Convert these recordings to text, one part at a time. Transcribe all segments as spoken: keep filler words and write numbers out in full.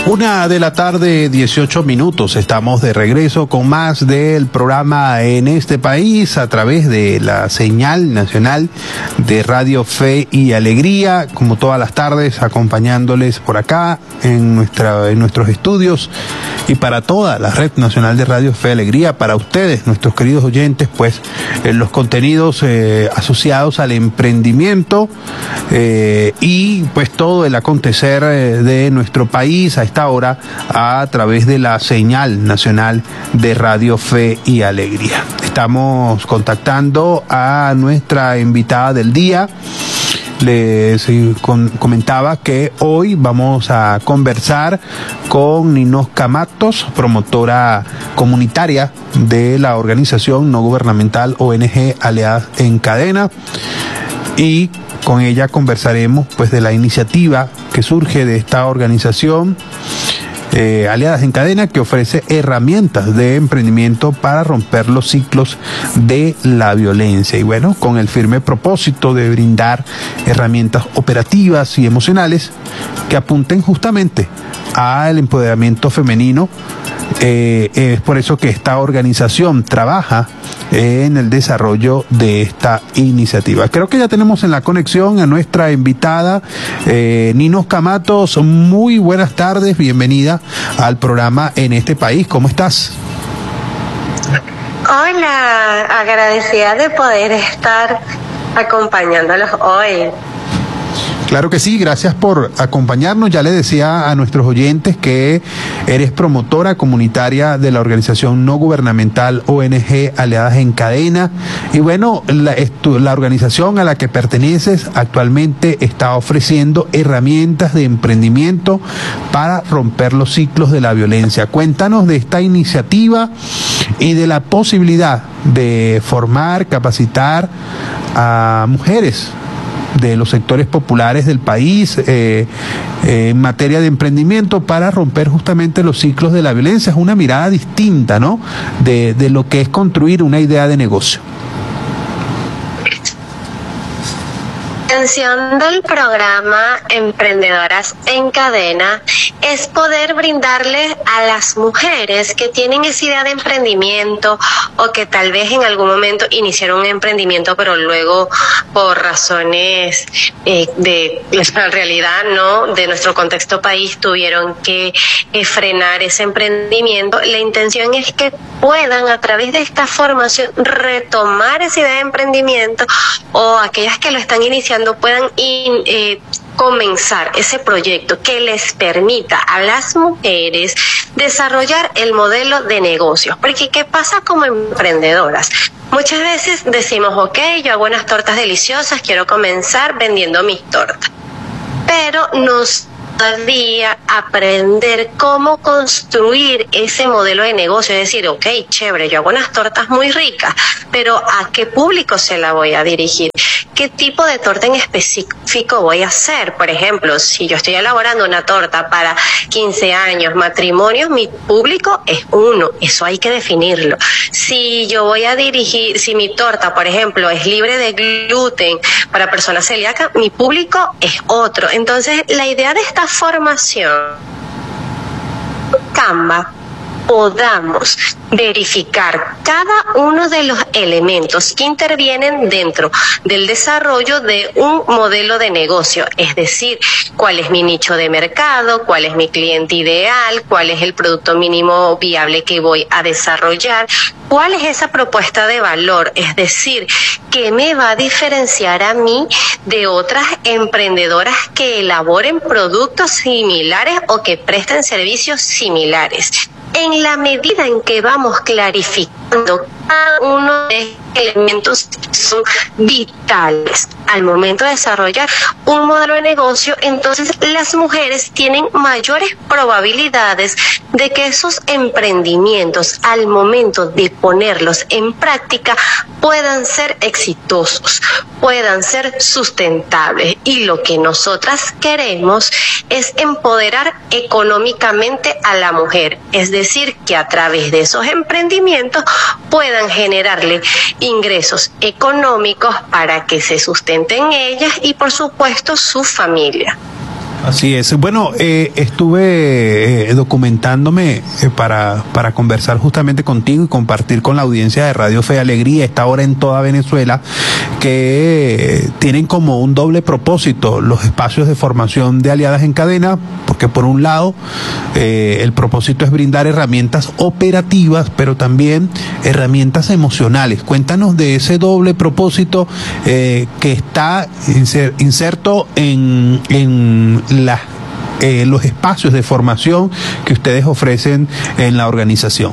Una de la tarde, dieciocho minutos. Estamos de regreso con más del programa En este País a través de la señal nacional de Radio Fe y Alegría, como todas las tardes, acompañándoles por acá en nuestra en nuestros estudios y para toda la red nacional de Radio Fe y Alegría, para ustedes, nuestros queridos oyentes, pues en los contenidos eh, asociados al emprendimiento eh, y pues todo el acontecer eh, de nuestro país a esta hora a través de la señal nacional de Radio Fe y Alegría. Estamos contactando a nuestra invitada del día. Les comentaba que hoy vamos a conversar con Ninosca Matos, promotora comunitaria de la organización no gubernamental O N G Aliadas en Cadena, y con ella conversaremos pues de la iniciativa que surge de esta organización Eh, Aliadas en Cadena, que ofrece herramientas de emprendimiento para romper los ciclos de la violencia, y bueno, con el firme propósito de brindar herramientas operativas y emocionales que apunten justamente al empoderamiento femenino. Eh, es por eso que esta organización trabaja en el desarrollo de esta iniciativa. Creo que ya tenemos en la conexión a nuestra invitada, eh, Ninosca Matos. Muy buenas tardes, bienvenida al programa En este País. ¿Cómo estás? Hola, agradecida de poder estar acompañándolos hoy. Claro que sí, gracias por acompañarnos. Ya le decía a nuestros oyentes que eres promotora comunitaria de la organización no gubernamental O N G Aliadas en Cadena. Y bueno, la, estu, la organización a la que perteneces actualmente está ofreciendo herramientas de emprendimiento para romper los ciclos de la violencia. Cuéntanos de esta iniciativa y de la posibilidad de formar, capacitar a mujeres de los sectores populares del país eh, eh, en materia de emprendimiento para romper justamente los ciclos de la violencia. Es una mirada distinta, ¿no?, de, de lo que es construir una idea de negocio. La intención del programa Emprendedoras en Cadena es poder brindarles a las mujeres que tienen esa idea de emprendimiento o que tal vez en algún momento iniciaron un emprendimiento pero luego por razones eh, de la realidad, no de nuestro contexto país tuvieron que eh, frenar ese emprendimiento. La intención es que puedan a través de esta formación retomar esa idea de emprendimiento, o aquellas que lo están iniciando puedan in, eh, comenzar ese proyecto que les permita a las mujeres desarrollar el modelo de negocios. Porque ¿qué pasa como emprendedoras? Muchas veces decimos, ok, yo hago unas tortas deliciosas, quiero comenzar vendiendo mis tortas, pero nos todavía aprender cómo construir ese modelo de negocio, es decir, ok, chévere, yo hago unas tortas muy ricas, pero ¿a qué público se la voy a dirigir? ¿Qué tipo de torta en específico voy a hacer? Por ejemplo, si yo estoy elaborando una torta para quince años, matrimonios, mi público es uno, eso hay que definirlo. Si yo voy a dirigir, si mi torta, por ejemplo, es libre de gluten para personas celíacas, mi público es otro. Entonces, la idea de esta formación Canva, podamos verificar cada uno de los elementos que intervienen dentro del desarrollo de un modelo de negocio, es decir, cuál es mi nicho de mercado, cuál es mi cliente ideal, cuál es el producto mínimo viable que voy a desarrollar, cuál es esa propuesta de valor, es decir, qué me va a diferenciar a mí de otras emprendedoras que elaboren productos similares o que presten servicios similares. En la medida en que vamos clarificando cada uno de estos elementos que son vitales al momento de desarrollar un modelo de negocio, entonces las mujeres tienen mayores probabilidades de que esos emprendimientos, al momento de ponerlos en práctica, puedan ser exitosos, puedan ser sustentables. Y lo que nosotras queremos es empoderar económicamente a la mujer, es decir, que a través de esos emprendimientos puedan generarle ingresos económicos para que se sustenten ellas y, por supuesto, su familia. Así es. Bueno, eh, estuve eh, documentándome eh, para, para conversar justamente contigo y compartir con la audiencia de Radio Fe y Alegría, esta hora en toda Venezuela, que eh, tienen como un doble propósito los espacios de formación de Aliadas en Cadena, porque por un lado eh, el propósito es brindar herramientas operativas, pero también herramientas emocionales. Cuéntanos de ese doble propósito eh, que está inser, inserto en, en la, eh, los espacios de formación que ustedes ofrecen en la organización.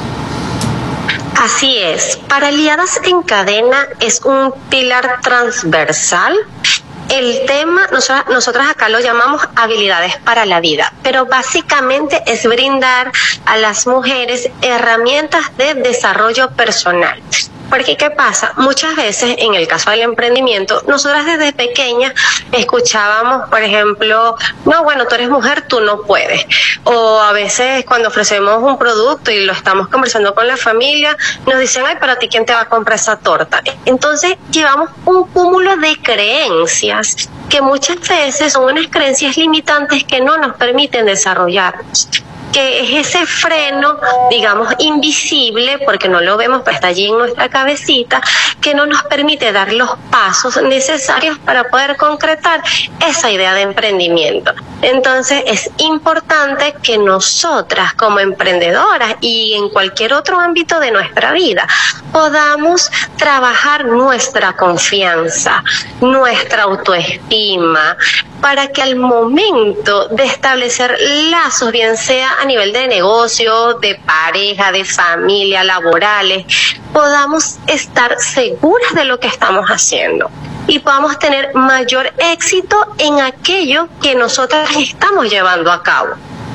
Así es, para Aliadas en Cadena es un pilar transversal. El tema, nosotros, nosotros acá lo llamamos habilidades para la vida, pero básicamente es brindar a las mujeres herramientas de desarrollo personal. Porque, ¿qué pasa? Muchas veces, en el caso del emprendimiento, nosotras desde pequeñas escuchábamos, por ejemplo, no, bueno, tú eres mujer, tú no puedes. O a veces cuando ofrecemos un producto y lo estamos conversando con la familia, nos dicen, ay, pero a ti, ¿quién te va a comprar esa torta? Entonces, llevamos un cúmulo de creencias que muchas veces son unas creencias limitantes que no nos permiten desarrollarnos, que es ese freno, digamos, invisible, porque no lo vemos, pero está allí en nuestra cabecita, que no nos permite dar los pasos necesarios para poder concretar esa idea de emprendimiento. Entonces, es importante que nosotras, como emprendedoras y en cualquier otro ámbito de nuestra vida, podamos trabajar nuestra confianza, nuestra autoestima, para que al momento de establecer lazos, bien sea a nivel de negocio, de pareja, de familia, laborales, podamos estar seguras de lo que estamos haciendo y podamos tener mayor éxito en aquello que nosotras estamos llevando a cabo.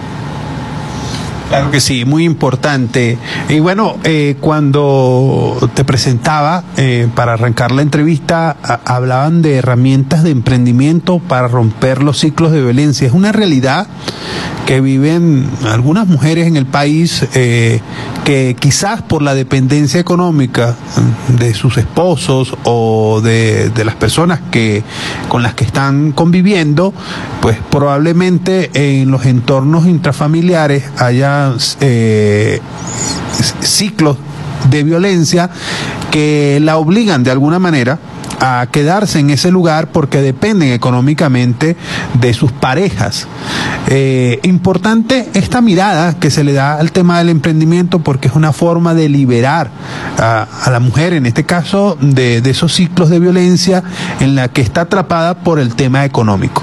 Claro que sí, muy importante. Y bueno, eh, cuando te presentaba, eh, para arrancar la entrevista, a, hablaban de herramientas de emprendimiento para romper los ciclos de violencia. Es una realidad que viven algunas mujeres en el país eh, que quizás por la dependencia económica de sus esposos o de, de las personas que con las que están conviviendo, pues probablemente en los entornos intrafamiliares haya Eh, ciclos de violencia que la obligan de alguna manera a quedarse en ese lugar porque dependen económicamente de sus parejas. Eh, importante esta mirada que se le da al tema del emprendimiento, porque es una forma de liberar a, a la mujer, en este caso, de, de esos ciclos de violencia en la que está atrapada por el tema económico.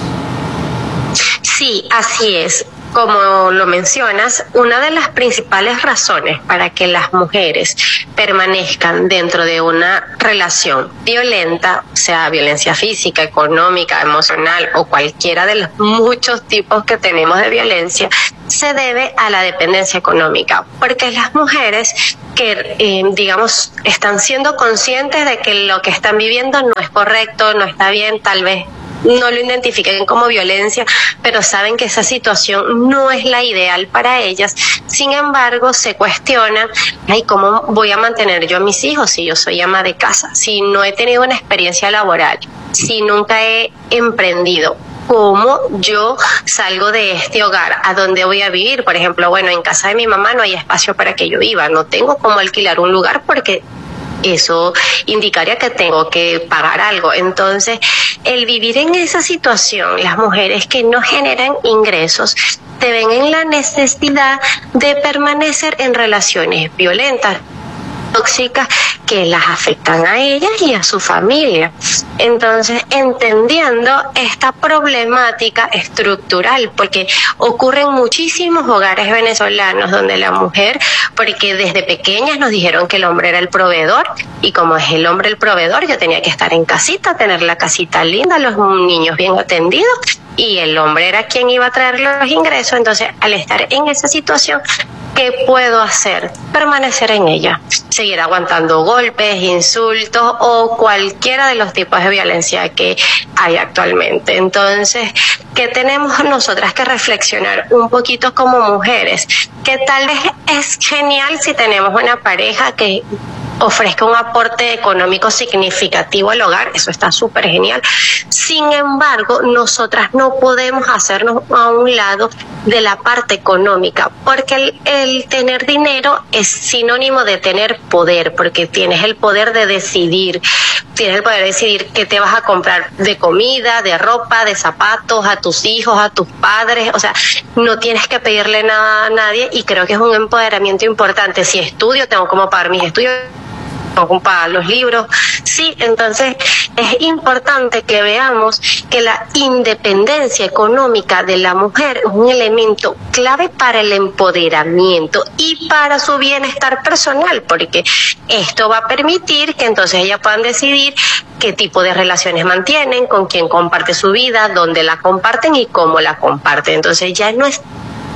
Sí, así es. Como lo mencionas, una de las principales razones para que las mujeres permanezcan dentro de una relación violenta, sea violencia física, económica, emocional o cualquiera de los muchos tipos que tenemos de violencia, se debe a la dependencia económica, porque las mujeres que, eh, digamos, están siendo conscientes de que lo que están viviendo no es correcto, no está bien, tal vez no lo identifiquen como violencia, pero saben que esa situación no es la ideal para ellas. Sin embargo, se cuestionan, ay, ¿cómo voy a mantener yo a mis hijos si yo soy ama de casa? Si no he tenido una experiencia laboral, si nunca he emprendido, ¿cómo yo salgo de este hogar? ¿A dónde voy a vivir? Por ejemplo, bueno, en casa de mi mamá no hay espacio para que yo viva, no tengo cómo alquilar un lugar porque eso indicaría que tengo que pagar algo. Entonces, el vivir en esa situación, las mujeres que no generan ingresos, se ven en la necesidad de permanecer en relaciones violentas, tóxicas, que las afectan a ellas y a su familia. Entonces, entendiendo esta problemática estructural, porque ocurre en muchísimos hogares venezolanos donde la mujer, porque desde pequeñas nos dijeron que el hombre era el proveedor, y como es el hombre el proveedor, yo tenía que estar en casita, tener la casita linda, los niños bien atendidos, y el hombre era quien iba a traer los ingresos. Entonces, al estar en esa situación, ¿qué puedo hacer? Permanecer en ella, seguir aguantando golpes, insultos o cualquiera de los tipos de violencia que hay actualmente. Entonces, ¿qué tenemos nosotras que reflexionar un poquito como mujeres? Que tal vez es genial si tenemos una pareja que ofrezca un aporte económico significativo al hogar, eso está súper genial. Sin embargo, nosotras no podemos hacernos a un lado de la parte económica, porque el, el tener dinero es sinónimo de tener poder, porque tienes el poder de decidir, tienes el poder de decidir qué te vas a comprar de comida, de ropa, de zapatos, a tus hijos, a tus padres, o sea, no tienes que pedirle nada a nadie, y creo que es un empoderamiento importante. Si estudio, tengo como pagar mis estudios, tengo que pagar los libros, sí, entonces es importante que veamos que la independencia económica de la mujer es un elemento clave para el empoderamiento y para su bienestar personal, porque esto va a permitir que entonces ellas puedan decidir qué tipo de relaciones mantienen, con quién comparte su vida, dónde la comparten y cómo la comparten. Entonces ya no es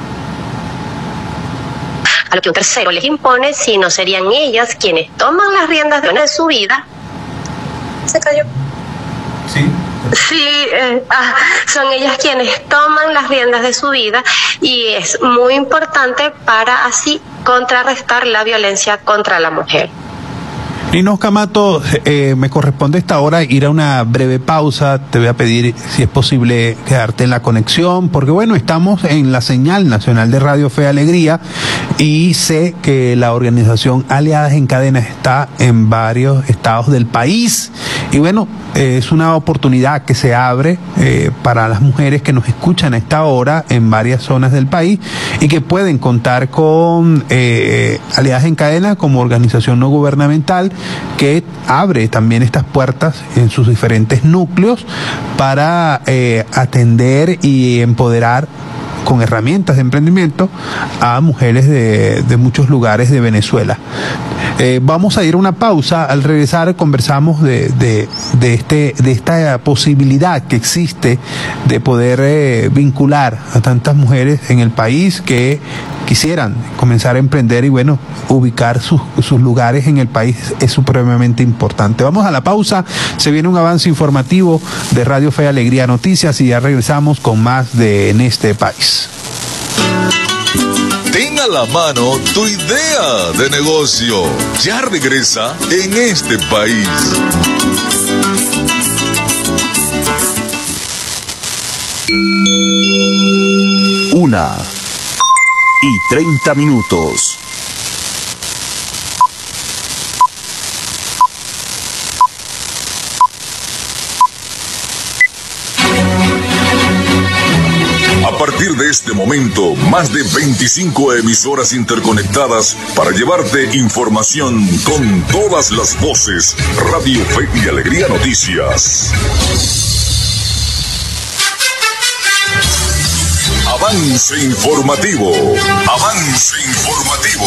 a lo que un tercero les impone, sino serían ellas quienes toman las riendas de su vida. Se cayó. Sí. Sí, eh, ah, son ellas quienes toman las riendas de su vida, y es muy importante para así contrarrestar la violencia contra la mujer. Ninos Camato, eh, me corresponde esta hora ir a una breve pausa. Te voy a pedir si es posible quedarte en la conexión, porque bueno, estamos en la señal nacional de Radio Fe y Alegría, y sé que la organización Aliadas en Cadena está en varios estados del país, y bueno, eh, es una oportunidad que se abre eh, para las mujeres que nos escuchan a esta hora en varias zonas del país, y que pueden contar con eh, Aliadas en Cadena como organización no gubernamental, que abre también estas puertas en sus diferentes núcleos para eh, atender y empoderar con herramientas de emprendimiento a mujeres de, de muchos lugares de Venezuela. Eh, vamos a ir a una pausa. Al regresar conversamos de, de, de, este, de esta posibilidad que existe de poder eh, vincular a tantas mujeres en el país que quisieran comenzar a emprender, y bueno, ubicar sus, sus lugares en el país es supremamente importante. Vamos a la pausa, se viene un avance informativo de Radio Fe y Alegría Noticias, y ya regresamos con más de En este País. Ten a la mano tu idea de negocio. Ya regresa En este País. Una y treinta minutos. A partir de este momento, más de veinticinco emisoras interconectadas para llevarte información con todas las voces. Radio Fe y Alegría Noticias. Avance informativo. Avance informativo.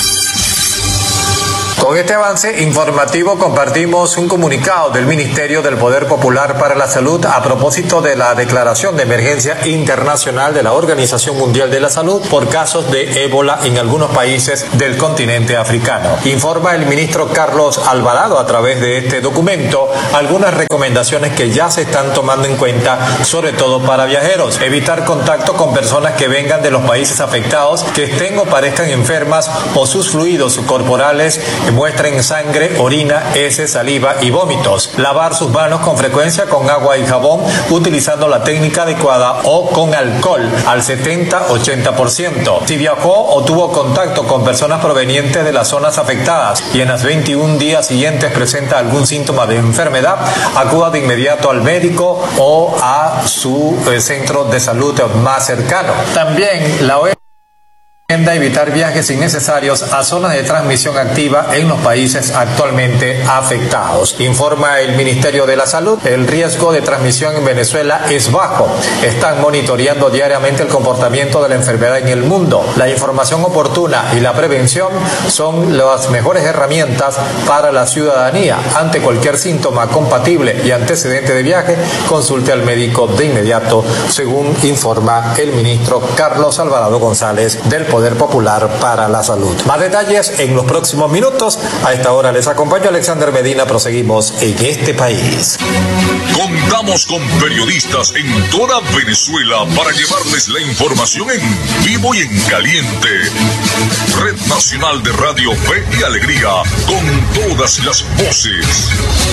Con este avance informativo compartimos un comunicado del Ministerio del Poder Popular para la Salud a propósito de la declaración de emergencia internacional de la Organización Mundial de la Salud por casos de ébola en algunos países del continente africano. Informa el ministro Carlos Alvarado a través de este documento algunas recomendaciones que ya se están tomando en cuenta, sobre todo para viajeros. Evitar contacto con personas que vengan de los países afectados, que estén o parezcan enfermas o sus fluidos corporales muestren sangre, orina, heces, saliva y vómitos. Lavar sus manos con frecuencia con agua y jabón utilizando la técnica adecuada o con alcohol al setenta a ochenta por ciento. Si viajó o tuvo contacto con personas provenientes de las zonas afectadas y en los veintiún días siguientes presenta algún síntoma de enfermedad, acuda de inmediato al médico o a su eh, centro de salud más cercano. También la O M S recomienda evitar viajes innecesarios a zonas de transmisión activa en los países actualmente afectados. Informa el Ministerio de la Salud, el riesgo de transmisión en Venezuela es bajo. Están monitoreando diariamente el comportamiento de la enfermedad en el mundo. La información oportuna y la prevención son las mejores herramientas para la ciudadanía. Ante cualquier síntoma compatible y antecedente de viaje, consulte al médico de inmediato, según informa el ministro Carlos Alvarado González del Poder Popular para la Salud. Más detalles en los próximos minutos. A esta hora les acompaño Alexander Medina. Proseguimos en este país. Contamos con periodistas en toda Venezuela para llevarles la información en vivo y en caliente. Red Nacional de Radio Fe y Alegría, con todas las voces.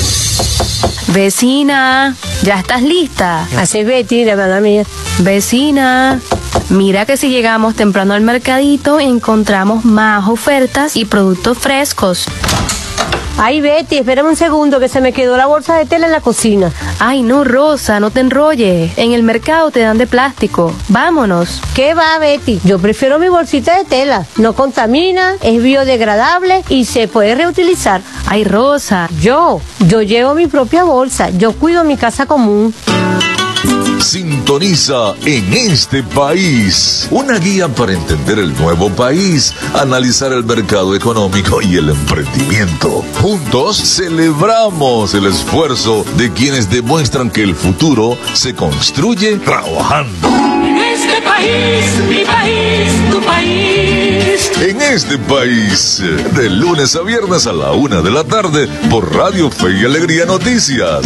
Vecina, ¿ya estás lista? Así Betty, la verdad mía. Vecina, mira que si llegamos temprano al mercadito encontramos más ofertas y productos frescos. Ay, Betty, espérame un segundo que se me quedó la bolsa de tela en la cocina. Ay, no, Rosa, no te enrolles. En el mercado te dan de plástico. Vámonos. ¿Qué va, Betty? Yo prefiero mi bolsita de tela. No contamina, es biodegradable y se puede reutilizar. Ay, Rosa. Yo, yo llevo mi propia bolsa. Yo cuido mi casa común. Sintoniza En Este País, una guía para entender el nuevo país, analizar el mercado económico y el emprendimiento. Juntos celebramos el esfuerzo de quienes demuestran que el futuro se construye trabajando. En este país, mi país, tu país. En Este País, de lunes a viernes a la una de la tarde por Radio Fe y Alegría Noticias.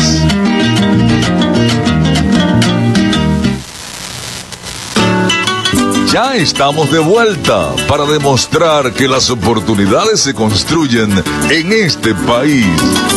Ya estamos de vuelta para demostrar que las oportunidades se construyen en este país.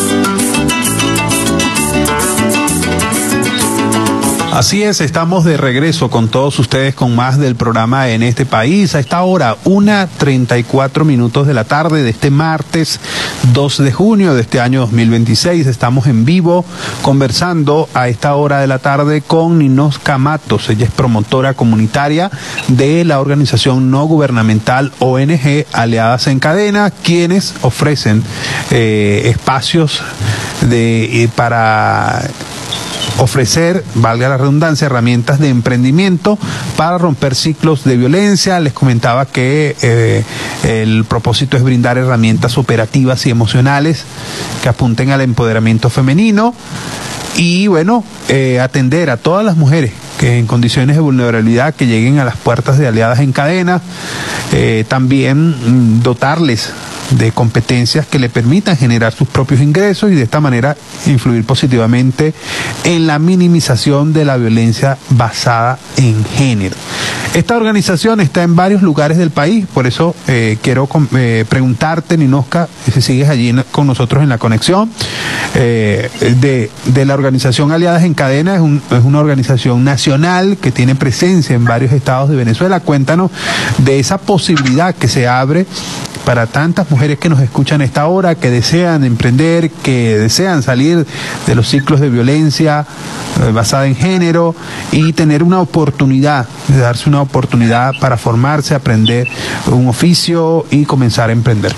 Así es, estamos de regreso con todos ustedes con más del programa En Este País. A esta hora, una treinta y cuatro minutos de la tarde de este martes dos de junio de este año dos mil veintiséis. Estamos en vivo conversando a esta hora de la tarde con Ninoska Matos. Ella es promotora comunitaria de la organización no gubernamental O N G Aliadas en Cadena, quienes ofrecen eh, espacios de eh, para ofrecer, valga la redundancia, herramientas de emprendimiento para romper ciclos de violencia. Les comentaba que eh, el propósito es brindar herramientas operativas y emocionales que apunten al empoderamiento femenino y, bueno, eh, atender a todas las mujeres que en condiciones de vulnerabilidad que lleguen a las puertas de Aliadas en Cadena, eh, también mm, dotarles de competencias que le permitan generar sus propios ingresos y de esta manera influir positivamente en la minimización de la violencia basada en género. Esta organización está en varios lugares del país, por eso eh, quiero eh, preguntarte, Ninoska, si sigues allí con nosotros en la conexión, eh, de, de la organización Aliadas en Cadena. Es, un, es una organización nacional que tiene presencia en varios estados de Venezuela. Cuéntanos de esa posibilidad que se abre para tantas mujeres que nos escuchan a esta hora, que desean emprender, que desean salir de los ciclos de violencia eh, basada en género y tener una oportunidad, de darse una oportunidad para formarse, aprender un oficio y comenzar a emprender.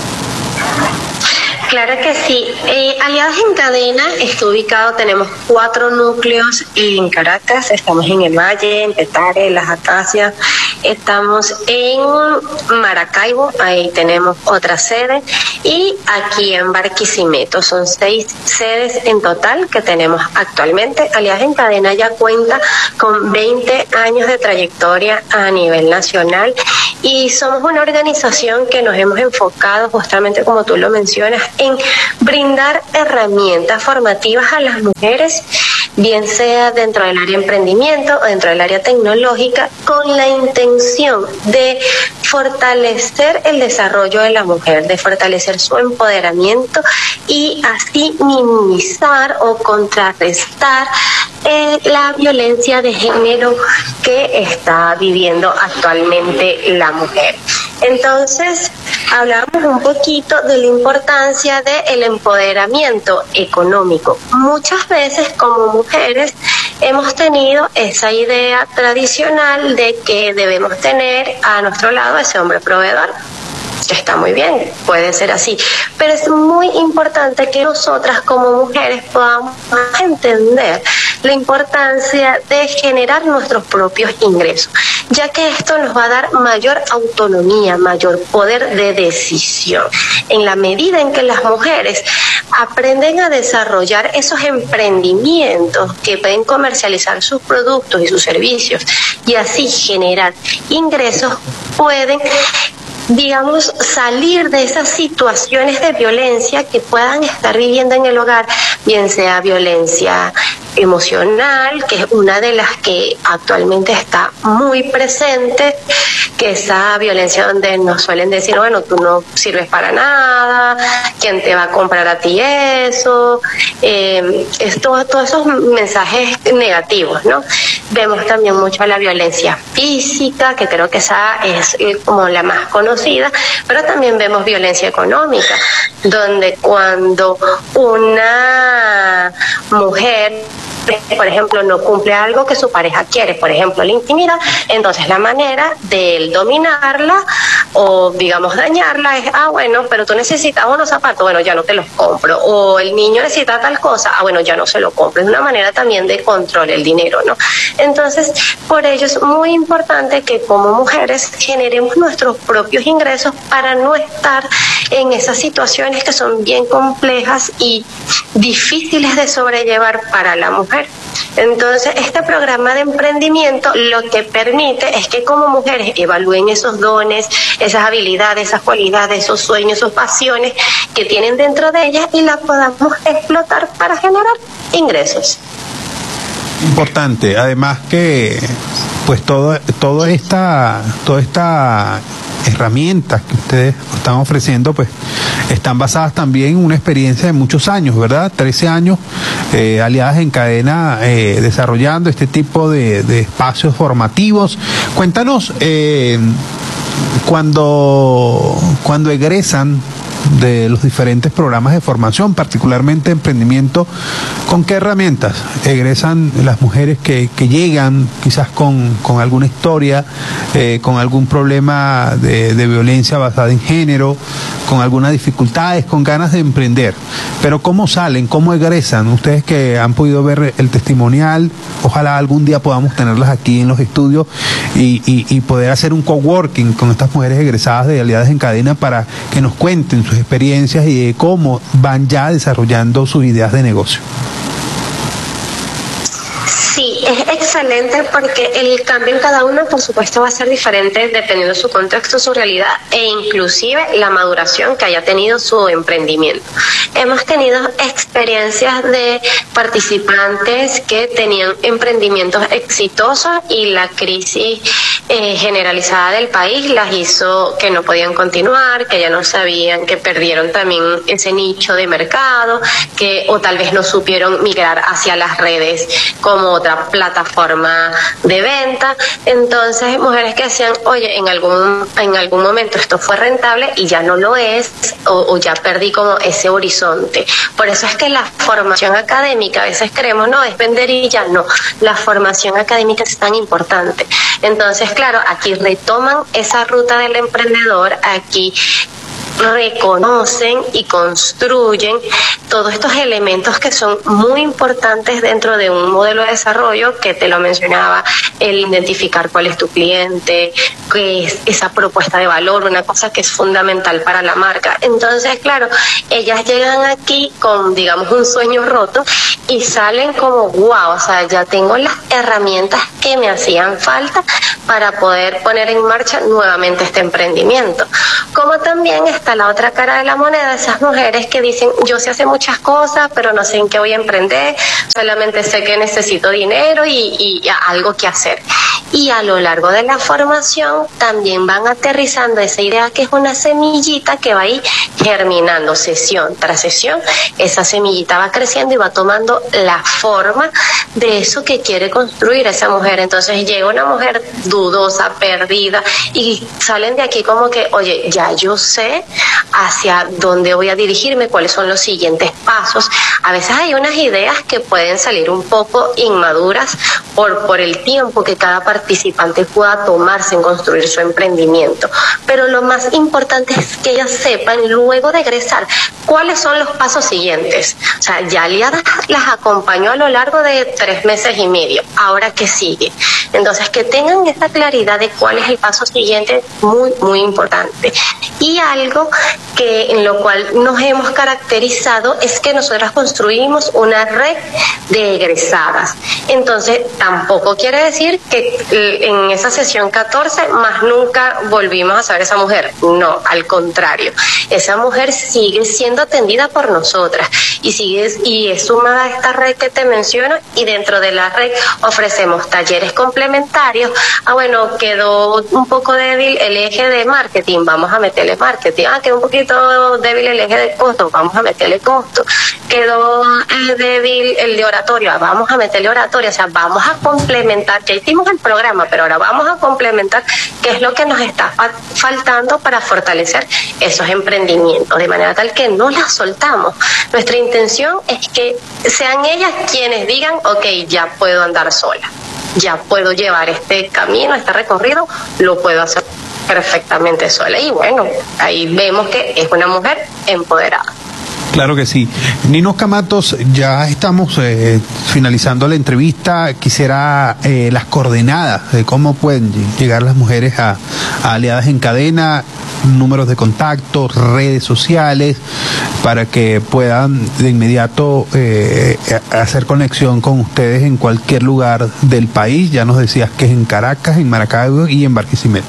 Claro que sí. Eh, Aliadas en Cadena está ubicado, tenemos cuatro núcleos en Caracas, estamos en el Valle, en Petare, Las Acacias, estamos en Maracaibo, ahí tenemos otra sede, y aquí en Barquisimeto. Son seis sedes en total que tenemos actualmente. Aliadas en Cadena ya cuenta con veinte años de trayectoria a nivel nacional y somos una organización que nos hemos enfocado, justamente como tú lo mencionas, en brindar herramientas formativas a las mujeres, bien sea dentro del área de emprendimiento o dentro del área tecnológica, con la intención de fortalecer el desarrollo de la mujer, de fortalecer su empoderamiento y así minimizar o contrarrestar eh, la violencia de género que está viviendo actualmente la mujer. Entonces, hablamos un poquito de la importancia del empoderamiento económico. Muchas veces como mujeres hemos tenido esa idea tradicional de que debemos tener a nuestro lado ese hombre proveedor. Está muy bien, puede ser así, pero es muy importante que nosotras como mujeres podamos entender la importancia de generar nuestros propios ingresos, ya que esto nos va a dar mayor autonomía, mayor poder de decisión. En la medida en que las mujeres aprenden a desarrollar esos emprendimientos que pueden comercializar sus productos y sus servicios y así generar ingresos, pueden, digamos, salir de esas situaciones de violencia que puedan estar viviendo en el hogar, bien sea violencia emocional, que es una de las que actualmente está muy presente, que esa violencia donde nos suelen decir, bueno, tú no sirves para nada, ¿quién te va a comprar a ti eso? Eh, es todo, todos esos mensajes negativos, ¿no? Vemos también mucho la violencia física, que creo que esa es como la más conocida, pero también vemos violencia económica, donde cuando una mujer, por ejemplo, no cumple algo que su pareja quiere, por ejemplo, la intimidad, entonces la manera de él dominarla o, digamos, dañarla es, ah, bueno, pero tú necesitas unos zapatos, bueno, ya no te los compro, o el niño necesita tal cosa, ah, bueno, ya no se lo compro. Es una manera también de control el dinero, ¿no? Entonces, por ello es muy importante que como mujeres generemos nuestros propios ingresos para no estar en esas situaciones que son bien complejas y difíciles de sobrellevar para la mujer. Entonces, este programa de emprendimiento lo que permite es que como mujeres evalúen esos dones, esas habilidades, esas cualidades, esos sueños, esas pasiones que tienen dentro de ellas y las podamos explotar para generar ingresos. Importante, además que pues todo, todo esta, toda esta herramientas que ustedes están ofreciendo, pues están basadas también en una experiencia de muchos años, ¿verdad? trece años eh, aliadas en cadena eh, desarrollando este tipo de, de espacios formativos. Cuéntanos, eh, cuando, cuando egresan de los diferentes programas de formación, particularmente emprendimiento, ¿con qué herramientas egresan las mujeres que, que llegan quizás con, con alguna historia, eh, con algún problema de, de violencia basada en género, con algunas dificultades, con ganas de emprender? Pero ¿cómo salen? ¿Cómo egresan? Ustedes que han podido ver el testimonial, ojalá algún día podamos tenerlas aquí en los estudios y, y, y poder hacer un coworking con estas mujeres egresadas de Aliadas en Cadena para que nos cuenten sus experiencias y de cómo van ya desarrollando sus ideas de negocio. Sí, es excelente porque el cambio en cada uno, por supuesto, va a ser diferente dependiendo de su contexto, su realidad e inclusive la maduración que haya tenido su emprendimiento. Hemos tenido experiencias de participantes que tenían emprendimientos exitosos y la crisis eh, generalizada del país las hizo que no podían continuar, que ya no sabían, que perdieron también ese nicho de mercado, que o tal vez no supieron migrar hacia las redes como otra plataforma de venta. Entonces, mujeres que decían, oye, en algún en algún momento esto fue rentable y ya no lo es, o, o ya perdí como ese horizonte. Por eso es que la formación académica, a veces creemos, no, es vender y ya no. La formación académica es tan importante. Entonces, claro, aquí retoman esa ruta del emprendedor, aquí reconocen y construyen todos estos elementos que son muy importantes dentro de un modelo de desarrollo, que te lo mencionaba, el identificar cuál es tu cliente, qué es esa propuesta de valor, una cosa que es fundamental para la marca. Entonces, claro, ellas llegan aquí con, digamos, un sueño roto y salen como, wow, o sea, ya tengo las herramientas que me hacían falta para poder poner en marcha nuevamente este emprendimiento. Como también está la otra cara de la moneda, esas mujeres que dicen, yo sé hacer muchas cosas, pero no sé en qué voy a emprender, solamente sé que necesito dinero y, y, y algo que hacer. Y a lo largo de la formación también van aterrizando esa idea, que es una semillita que va ahí germinando sesión tras sesión. Esa semillita va creciendo y va tomando la forma de eso que quiere construir esa mujer. Entonces llega una mujer dudosa, perdida, y salen de aquí como que, oye, ya yo sé hacia dónde voy a dirigirme, cuáles son los siguientes pasos. A veces hay unas ideas que pueden salir un poco inmaduras por, por el tiempo que cada participante pueda tomarse en construir su emprendimiento. Pero lo más importante es que ellas sepan, luego de egresar, cuáles son los pasos siguientes. O sea, ya Aliadas las acompañó a lo largo de tres meses y medio. Ahora, ¿qué sigue? Entonces, que tengan esta claridad de cuál es el paso siguiente, muy, muy importante. Y algo que en lo cual nos hemos caracterizado es que nosotras construimos una red de egresadas. Entonces, tampoco quiere decir que en esa sesión catorce más nunca volvimos a saber esa mujer. No, al contrario. Esa mujer sigue siendo atendida por nosotras y sigue y es sumada a esta red que te menciono, y dentro de la red ofrecemos talleres complementarios. Ah, bueno, quedó un poco débil el eje de marketing, vamos a meterle marketing. Ah, quedó un poquito débil el eje de costo, vamos a meterle costo. Quedó eh, débil el de oratorio, ah, vamos a meterle oratorio. O sea, vamos a complementar, ya hicimos el programa, pero ahora vamos a complementar qué es lo que nos está fa- faltando para fortalecer esos emprendimientos, de manera tal que no las soltamos. Nuestra intención es que sean ellas quienes digan, ok, ya puedo andar sola, ya puedo llevar este camino, este recorrido, lo puedo hacer perfectamente sola. Y bueno, ahí vemos que es una mujer empoderada. Claro que sí. Ninosca Matos, ya estamos eh, finalizando la entrevista. Quisiera eh, las coordenadas de cómo pueden llegar las mujeres a, a Aliadas en Cadena, números de contacto, redes sociales, para que puedan de inmediato eh, hacer conexión con ustedes en cualquier lugar del país. Ya nos decías que es en Caracas, en Maracaibo y en Barquisimeto.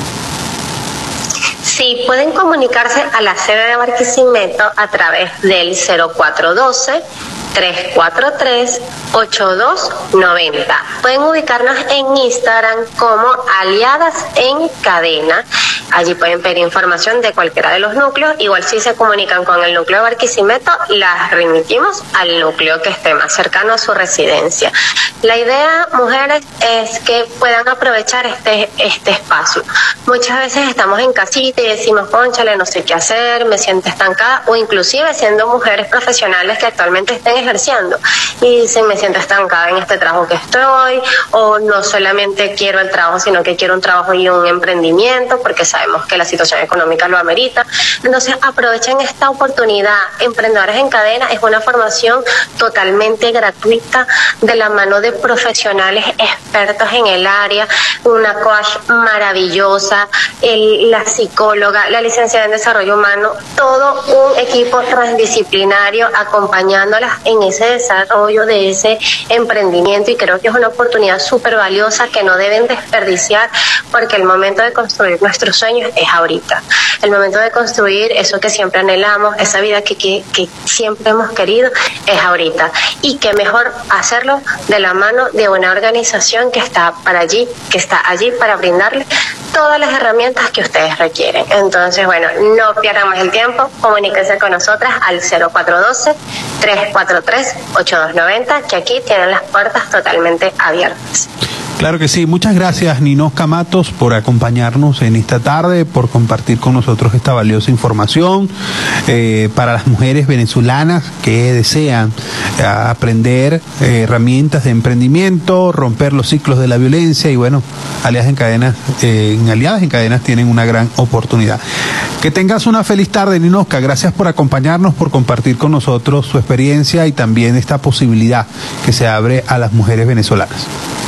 Sí, pueden comunicarse a la sede de Barquisimeto a través del cero cuatro uno dos, tres cuatro tres, ocho dos nueve cero. Pueden ubicarnos en Instagram como Aliadas en Cadena. Allí pueden pedir información de cualquiera de los núcleos. Igual si se comunican con el núcleo de Barquisimeto, las remitimos al núcleo que esté más cercano a su residencia. La idea, mujeres, es que puedan aprovechar este, este espacio. Muchas veces estamos en casita y decimos, cónchale, no sé qué hacer, me siento estancada, o inclusive siendo mujeres profesionales que actualmente estén ejerciendo y dicen, me siento estancada en este trabajo que estoy, o no solamente quiero el trabajo, sino que quiero un trabajo y un emprendimiento, porque sabemos que la situación económica lo amerita. Entonces aprovechen esta oportunidad. Emprendedores en Cadena es una formación totalmente gratuita de la mano de profesionales expertos en el área, una coach maravillosa, el, la psicóloga, la licenciada en desarrollo humano, todo un equipo transdisciplinario acompañándolas en ese desarrollo de ese emprendimiento, y creo que es una oportunidad súper valiosa que no deben desperdiciar, porque el momento de construir nuestros sueños es ahorita. El momento de construir eso que siempre anhelamos, esa vida que, que, que siempre hemos querido, es ahorita. Y qué mejor hacerlo de la mano de una organización que está para allí, que está allí para brindarle todas las herramientas que ustedes requieren. Entonces, bueno, no pierdan más el tiempo, comuníquense con nosotras al cero cuatro uno dos, tres cuatro tres, ocho dos nueve cero, que aquí tienen las puertas totalmente abiertas. Claro que sí. Muchas gracias, Ninosca Matos, por acompañarnos en esta tarde, por compartir con nosotros esta valiosa información eh, para las mujeres venezolanas que desean eh, aprender eh, herramientas de emprendimiento, romper los ciclos de la violencia, y bueno, Aliadas en Cadenas, eh, en Aliadas en Cadenas tienen una gran oportunidad. Que tengas una feliz tarde, Ninosca. Gracias por acompañarnos, por compartir con nosotros su experiencia y también esta posibilidad que se abre a las mujeres venezolanas.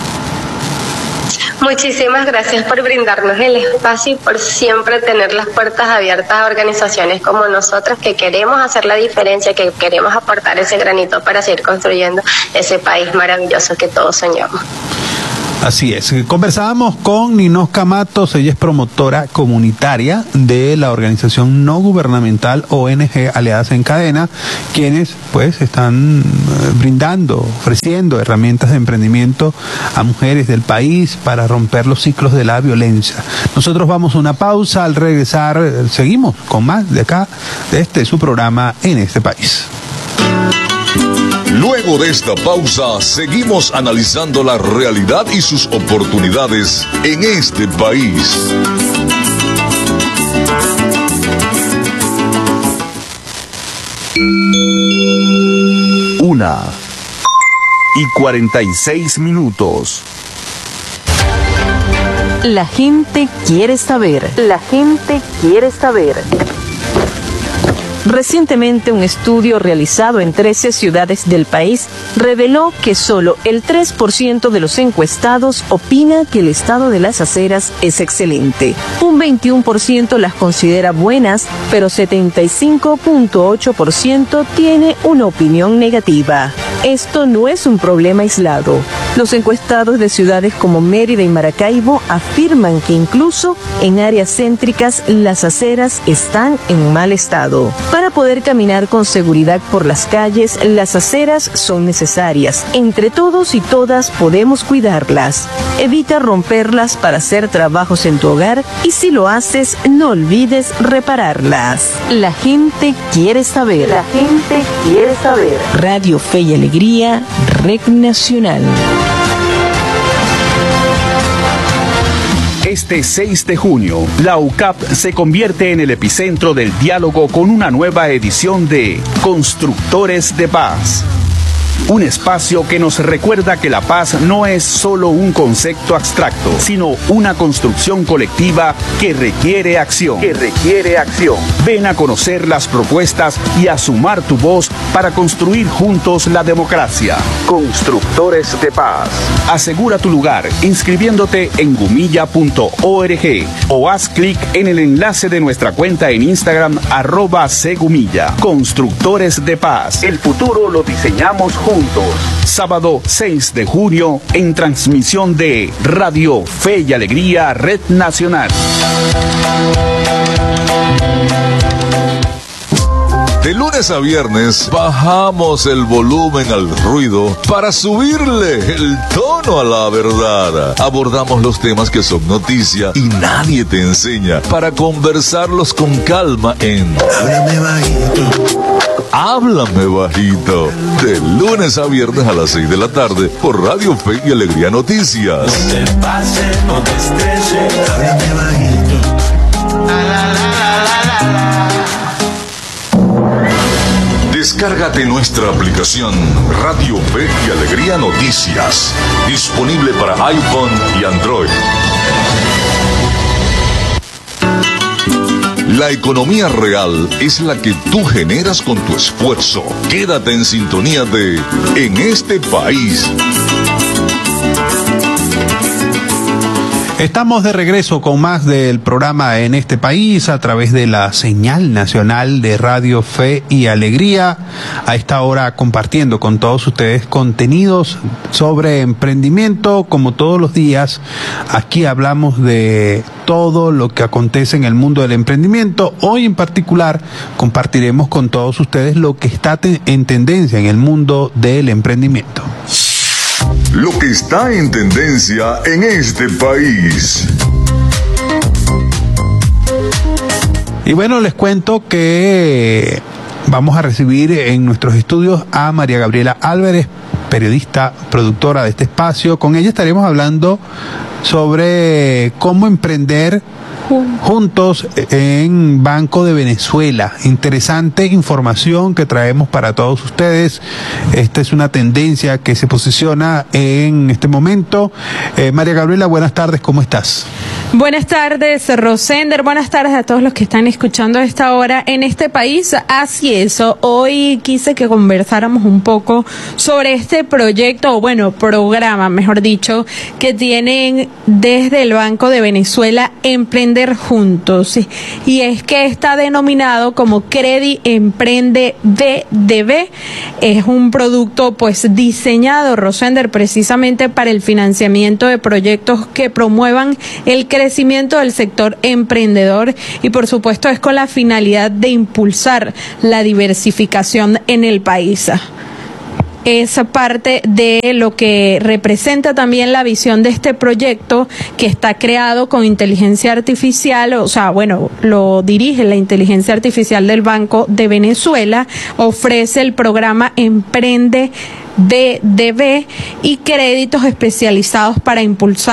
Muchísimas gracias por brindarnos el espacio y por siempre tener las puertas abiertas a organizaciones como nosotras, que queremos hacer la diferencia, que queremos aportar ese granito para seguir construyendo ese país maravilloso que todos soñamos. Así es. Conversábamos con Ninosca Matos, ella es promotora comunitaria de la organización no gubernamental O N G Aliadas en Cadena, quienes pues están brindando, ofreciendo herramientas de emprendimiento a mujeres del país para romper los ciclos de la violencia. Nosotros vamos a una pausa. Al regresar seguimos con más de acá, de este su programa En este País. Luego de esta pausa, seguimos analizando la realidad y sus oportunidades en este país. Una y cuarenta y seis minutos. La gente quiere saber. La gente quiere saber. Recientemente, un estudio realizado en trece ciudades del país reveló que solo el tres por ciento de los encuestados opina que el estado de las aceras es excelente. Un veintiuno por ciento las considera buenas, pero setenta y cinco punto ocho por ciento tiene una opinión negativa. Esto no es un problema aislado. Los encuestados de ciudades como Mérida y Maracaibo afirman que incluso en áreas céntricas las aceras están en mal estado. Para poder caminar con seguridad por las calles, las aceras son necesarias. Entre todos y todas podemos cuidarlas. Evita romperlas para hacer trabajos en tu hogar y si lo haces, no olvides repararlas. La gente quiere saber. La gente quiere saber. Radio Fe y Alegría, Red Nacional. Este seis de junio, la U C A P se convierte en el epicentro del diálogo con una nueva edición de Constructores de Paz. Un espacio que nos recuerda que la paz no es solo un concepto abstracto, sino una construcción colectiva que requiere acción. Que requiere acción. Ven a conocer las propuestas y a sumar tu voz para construir juntos la democracia. Constructores de Paz. Asegura tu lugar inscribiéndote en gumilla punto org o haz clic en el enlace de nuestra cuenta en Instagram arroba segumilla. Constructores de Paz. El futuro lo diseñamos juntos. Sábado seis de junio en transmisión de Radio Fe y Alegría Red Nacional. De lunes a viernes bajamos el volumen al ruido para subirle el tono a la verdad. Abordamos los temas que son noticia y nadie te enseña para conversarlos con calma en Háblame Bajito. Háblame Bajito. De lunes a viernes a las seis de la tarde por Radio Fe y Alegría Noticias. No te pases, no te estreses. Háblame bajito. La, la, la, la, la, la. Descárgate nuestra aplicación Radio Fe y Alegría Noticias, disponible para iPhone y Android. La economía real es la que tú generas con tu esfuerzo. Quédate en sintonía de En este país. Estamos de regreso con más del programa En este país a través de la señal nacional de Radio Fe y Alegría. A esta hora compartiendo con todos ustedes contenidos sobre emprendimiento. Como todos los días, aquí hablamos de todo lo que acontece en el mundo del emprendimiento. Hoy en particular compartiremos con todos ustedes lo que está te- en tendencia en el mundo del emprendimiento. Lo que está en tendencia en este país. Y bueno, les cuento que vamos a recibir en nuestros estudios a María Gabriela Álvarez, periodista, productora de este espacio. Con ella estaremos hablando sobre cómo emprender juntos en Banco de Venezuela. Interesante información que traemos para todos ustedes. Esta es una tendencia que se posiciona en este momento. Eh, María Gabriela, buenas tardes, ¿cómo estás? Buenas tardes, Rosender. Buenas tardes a todos los que están escuchando a esta hora en este país. Así es, hoy quise que conversáramos un poco sobre este proyecto, o bueno, programa, mejor dicho, que tienen desde el Banco de Venezuela, Emprender Juntos. Y es que está denominado como Credi Emprende B D B. Es un producto pues diseñado, Rosender, precisamente para el financiamiento de proyectos que promuevan el crecimiento del sector emprendedor y por supuesto es con la finalidad de impulsar la diversificación en el país. Es parte de lo que representa también la visión de este proyecto, que está creado con inteligencia artificial, o sea, bueno, lo dirige la inteligencia artificial del Banco de Venezuela, ofrece el programa Emprende B D B y créditos especializados para impulsar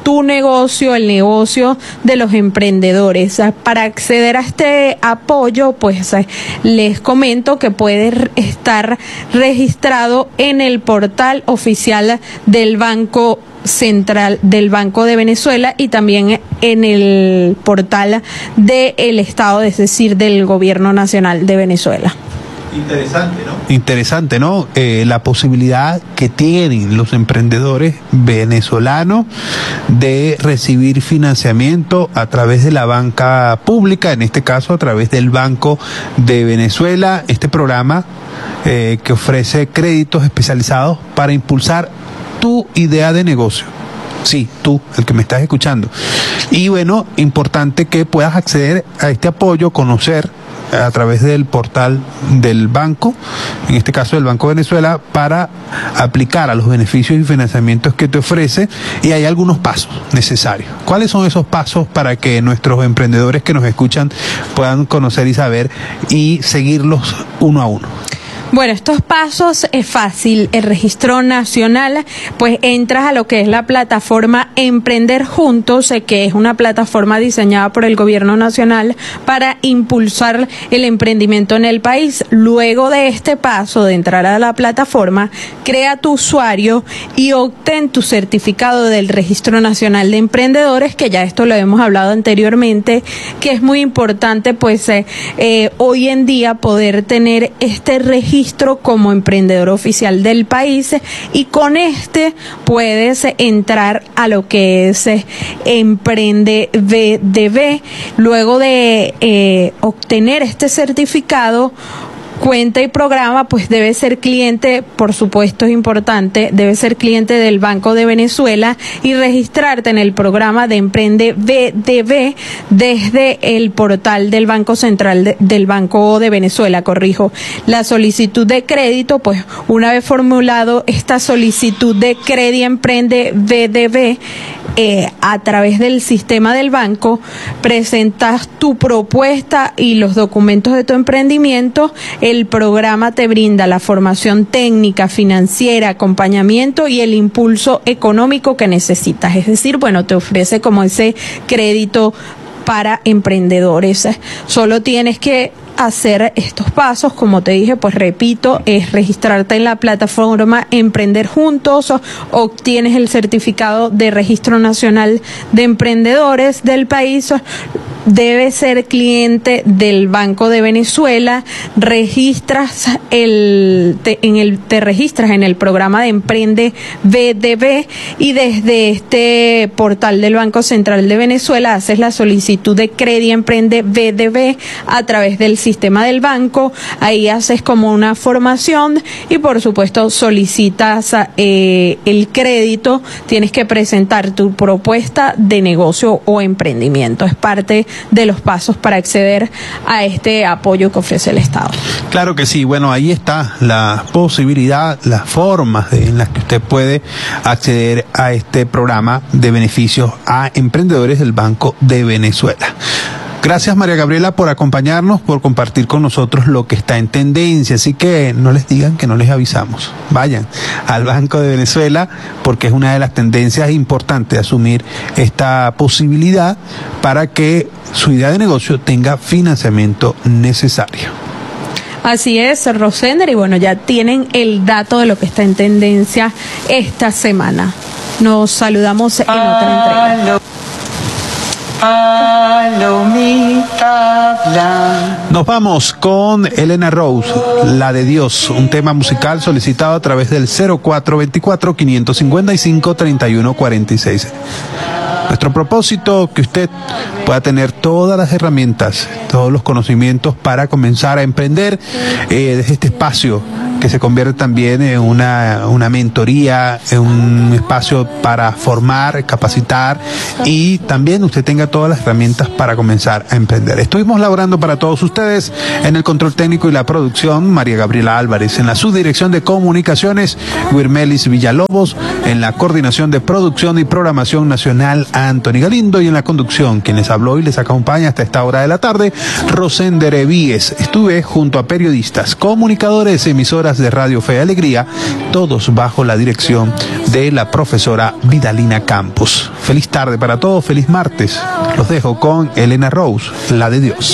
tu negocio, el negocio de los emprendedores. Para acceder a este apoyo, pues les comento que puede estar registrado en el portal oficial del Banco Central del Banco de Venezuela y también en el portal del Estado, es decir, del Gobierno Nacional de Venezuela. Interesante, ¿no? Interesante, ¿no? Eh, la posibilidad que tienen los emprendedores venezolanos de recibir financiamiento a través de la banca pública, en este caso a través del Banco de Venezuela, este programa eh, que ofrece créditos especializados para impulsar tu idea de negocio. Sí, tú, el que me estás escuchando. Y bueno, importante que puedas acceder a este apoyo, conocer a través del portal del banco, en este caso del Banco de Venezuela, para aplicar a los beneficios y financiamientos que te ofrece, y hay algunos pasos necesarios. ¿Cuáles son esos pasos para que nuestros emprendedores que nos escuchan puedan conocer y saber y seguirlos uno a uno? Bueno, estos pasos es fácil. El registro nacional, pues entras a lo que es la plataforma Emprender Juntos, que es una plataforma diseñada por el Gobierno Nacional para impulsar el emprendimiento en el país. Luego de este paso de entrar a la plataforma, crea tu usuario y obtén tu certificado del Registro Nacional de Emprendedores, que ya esto lo hemos hablado anteriormente, que es muy importante, pues eh, eh, hoy en día poder tener este registro como emprendedor oficial del país, y con este puedes entrar a lo que es Emprende V D V. Luego de eh, obtener este certificado, cuenta y programa, pues debe ser cliente, por supuesto es importante, debe ser cliente del Banco de Venezuela y registrarte en el programa de Emprende V D V desde el portal del Banco Central de, del Banco de Venezuela, corrijo. La solicitud de crédito, pues una vez formulado esta solicitud de crédito Emprende V D V, eh, a través del sistema del banco, presentas tu propuesta y los documentos de tu emprendimiento. El programa te brinda la formación técnica, financiera, acompañamiento y el impulso económico que necesitas. Es decir, bueno, te ofrece como ese crédito para emprendedores. Solo tienes que hacer estos pasos, como te dije, pues repito, es registrarte en la plataforma Emprender Juntos, obtienes el certificado de Registro Nacional de Emprendedores del país, debes ser cliente del Banco de Venezuela, registras el te, en el te registras en el programa de Emprende V D V y desde este portal del Banco Central de Venezuela haces la solicitud de crédito Emprende V D V a través del sistema del banco. Ahí haces como una formación y por supuesto solicitas eh, el crédito. Tienes que presentar tu propuesta de negocio o emprendimiento. Es parte de los pasos para acceder a este apoyo que ofrece el Estado. Claro que sí. Bueno, ahí está la posibilidad, las formas de, en las que usted puede acceder a este programa de beneficios a emprendedores del Banco de Venezuela. Gracias, María Gabriela, por acompañarnos, por compartir con nosotros lo que está en tendencia. Así que no les digan que no les avisamos. Vayan al Banco de Venezuela porque es una de las tendencias importantes de asumir esta posibilidad para que su idea de negocio tenga financiamiento necesario. Así es, Rosender, y bueno, ya tienen el dato de lo que está en tendencia esta semana. Nos saludamos en otra entrega. Nos vamos con Elena Rose, La de Dios, un tema musical solicitado a través del cero cuatro veinticuatro, quinientos cincuenta y cinco, treinta y uno cuarenta y seis. Nuestro propósito, que usted pueda tener todas las herramientas, todos los conocimientos para comenzar a emprender eh, desde este espacio que se convierte también en una, una mentoría, en un espacio para formar, capacitar y también usted tenga todas las herramientas para comenzar a emprender. Estuvimos laborando para todos ustedes en el control técnico y la producción, María Gabriela Álvarez, en la subdirección de comunicaciones, Wirmelis Villalobos, en la coordinación de producción y programación nacional, Anthony Galindo, y en la conducción, quien les habló y les acompaña hasta esta hora de la tarde, Rosender Víez. Estuve junto a periodistas, comunicadores, emisoras podcast de Radio Fe y Alegría, todos bajo la dirección de la profesora Vidalina Campos. Feliz tarde para todos, feliz martes. Los dejo con Elena Rose, la de Dios.